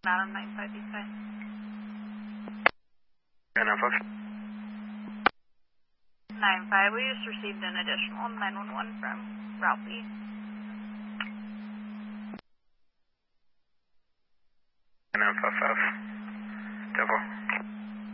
Not on 9585. NFF. 95, we just received an additional 911 from Ralphie. NFFF. Devil.